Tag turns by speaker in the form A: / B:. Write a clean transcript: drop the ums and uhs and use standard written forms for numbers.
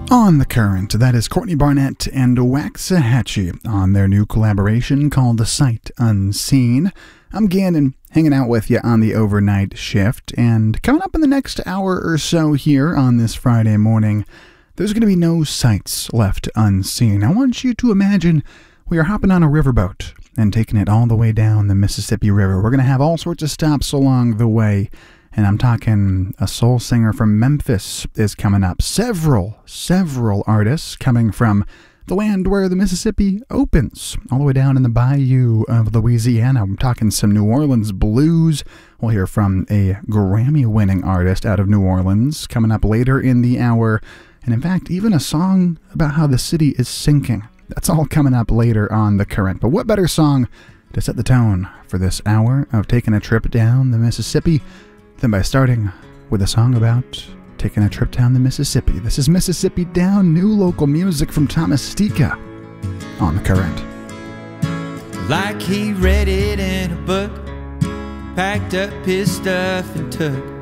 A: On the Current, that is Courtney Barnett and Waxahachie on their new collaboration called The Sight Unseen. I'm Gannon, hanging out with you on the overnight shift, and coming up in the next hour or so here on this Friday morning, there's going to be no sights left unseen. I want you to imagine we are hopping on a riverboat and taking it all the way down the Mississippi River. We're going to have all sorts of stops along the way. And I'm talking a soul singer from Memphis is coming up. Several artists coming from the land where the Mississippi opens, all the way down in the bayou of Louisiana. I'm talking some New Orleans blues. We'll hear from a Grammy-winning artist out of New Orleans coming up later in the hour. And in fact, even a song about how the city is sinking. That's all coming up later on The Current. But what better song to set the tone for this hour of taking a trip down the Mississippi than by starting with a song about taking a trip down the Mississippi. This is Mississippi Down, new local music from Thomas Stika on The Current.
B: Like he read it in a book, packed up his stuff and took